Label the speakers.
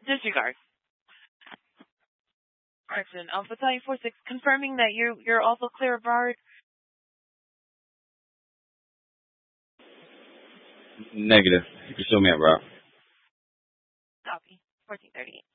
Speaker 1: Disregard. Correction. Battalion 46, confirming that you're also clear of Broward.
Speaker 2: Negative. You can show me at Broward.
Speaker 1: Copy. 1438.